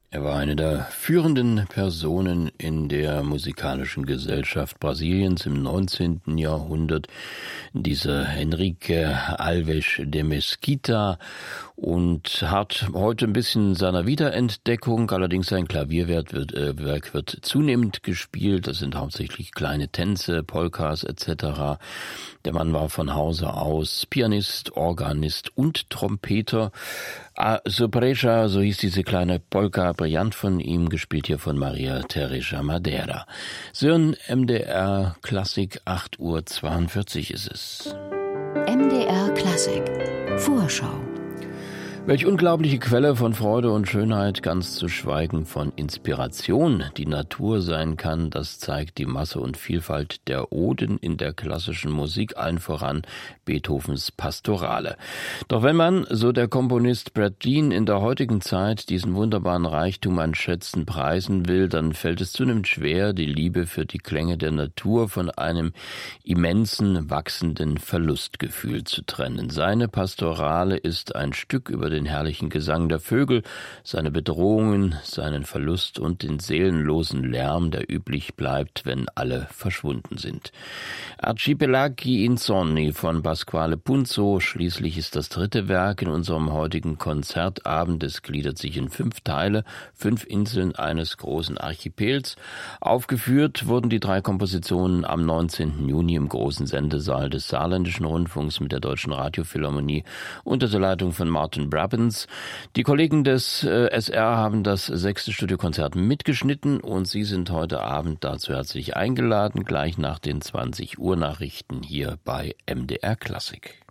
Er war eine der führenden Personen in der musikalischen Gesellschaft Brasiliens im 19. Jahrhundert, dieser Henrique Alves de Mesquita, und hat heute ein bisschen seiner Wiederentdeckung, allerdings sein Klavierwerk wird zunehmend gespielt, das sind hauptsächlich kleine Tänze, Polkas etc. Der Mann war von Hause aus Pianist, Organist und Trompeter. Surpresa, so hieß diese kleine Polka, brillant von ihm, gespielt hier von Maria Teresa Madeira. Sören, MDR Klassik, 8:42 Uhr ist es. MDR Klassik, Vorschau. Welch unglaubliche Quelle von Freude und Schönheit, ganz zu schweigen von Inspiration, die Natur sein kann, das zeigt die Masse und Vielfalt der Oden in der klassischen Musik, allen voran Beethovens Pastorale. Doch wenn man, so der Komponist Brad Dean, in der heutigen Zeit diesen wunderbaren Reichtum an Schätzen preisen will, dann fällt es zunehmend schwer, die Liebe für die Klänge der Natur von einem immensen, wachsenden Verlustgefühl zu trennen. Seine Pastorale ist ein Stück über den herrlichen Gesang der Vögel, seine Bedrohungen, seinen Verlust und den seelenlosen Lärm, der üblich bleibt, wenn alle verschwunden sind. Arcipelagi Insonni von Pasquale Punzo, schließlich ist das dritte Werk in unserem heutigen Konzertabend. Es gliedert sich in 5 Teile, 5 Inseln eines großen Archipels. Aufgeführt wurden die 3 Kompositionen am 19. Juni im großen Sendesaal des Saarländischen Rundfunks mit der Deutschen Radiophilharmonie unter der Leitung von Martin Brabants. Die Kollegen des SR haben das 6. Studiokonzert mitgeschnitten und Sie sind heute Abend dazu herzlich eingeladen, gleich nach den 20 Uhr Nachrichten hier bei MDR Klassik.